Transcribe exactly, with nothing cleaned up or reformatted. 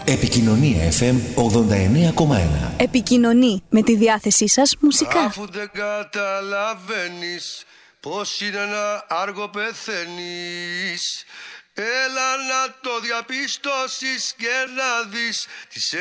Επικοινωνία εφ εμ ογδόντα εννέα κόμμα ένα. Επικοινωνεί με τη διάθεσή σας μουσικά. Αφού δεν καταλαβαίνεις πως είναι ένα άργο πεθαίνεις, έλα να το διαπιστώσεις και να δεις τις